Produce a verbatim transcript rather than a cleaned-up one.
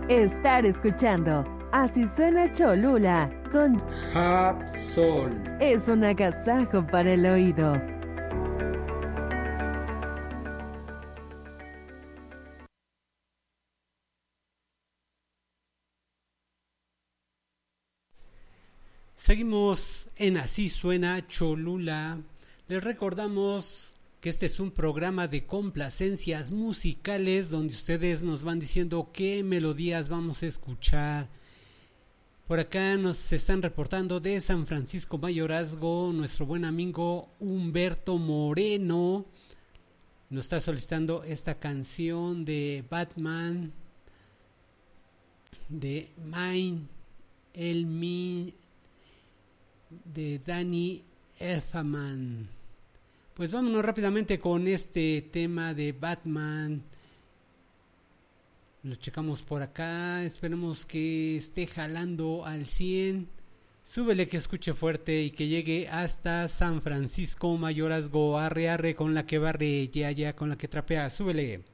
Estar escuchando Así Suena Cholula con Hapsol. Es un agasajo para el oído. Seguimos en Así Suena Cholula. Les recordamos que este es un programa de complacencias musicales donde ustedes nos van diciendo qué melodías vamos a escuchar. Por acá nos están reportando de San Francisco Mayorazgo nuestro buen amigo Humberto Moreno. Nos está solicitando esta canción de Batman, de Mine El Mi, de Danny Elfman. Pues vámonos rápidamente con este tema de Batman. Lo checamos por acá. Esperemos que esté jalando al cien. Súbele, que escuche fuerte y que llegue hasta San Francisco Mayorazgo. Arre, arre, con la que barre, ya, ya, con la que trapea. Súbele.